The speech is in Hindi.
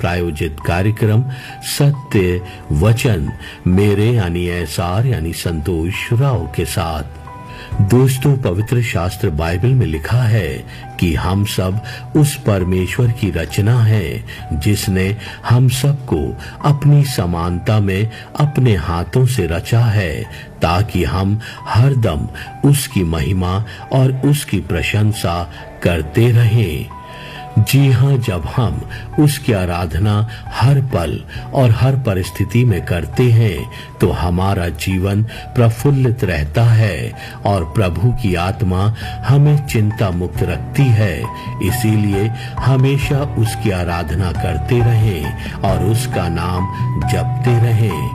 प्रायोजित कार्यक्रम सत्य वचन मेरे यानी एसआर यानी संतोष राव के साथ। दोस्तों, पवित्र शास्त्र बाइबल में लिखा है कि हम सब उस परमेश्वर की रचना है जिसने हम सबको अपनी समानता में अपने हाथों से रचा है, ताकि हम हरदम उसकी महिमा और उसकी प्रशंसा करते रहें। जी हाँ, जब हम उसकी आराधना हर पल और हर परिस्थिति में करते हैं तो हमारा जीवन प्रफुल्लित रहता है और प्रभु की आत्मा हमें चिंता मुक्त रखती है। इसीलिए हमेशा उसकी आराधना करते रहें और उसका नाम जपते रहें।